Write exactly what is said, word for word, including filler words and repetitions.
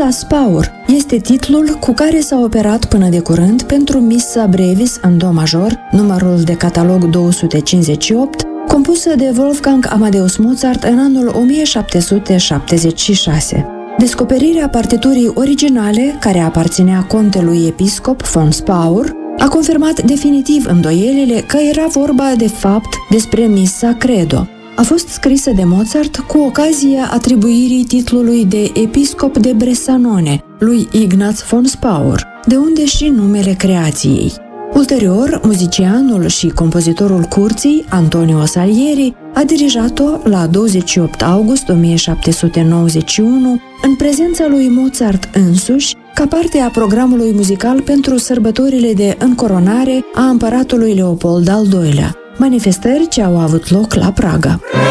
Missa Spaur este titlul cu care s-a operat până de curând pentru Missa Brevis în do major, numărul de catalog două sute cincizeci și opt, compusă de Wolfgang Amadeus Mozart în anul o mie șapte sute șaptezeci și șase. Descoperirea partiturii originale, care aparținea contelui episcop von Spaur, a confirmat definitiv îndoielile că era vorba de fapt despre Missa Credo. A fost scrisă de Mozart cu ocazia atribuirii titlului de episcop de Bressanone lui Ignaz von Spaur, de unde și numele creației. Ulterior, muzicianul și compozitorul curții, Antonio Salieri, a dirijat-o la douăzeci și opt august o mie șapte sute nouăzeci și unu, în prezența lui Mozart însuși, ca parte a programului muzical pentru sărbătorile de încoronare a împăratului Leopold al doilea, manifestări ce au avut loc la Praga.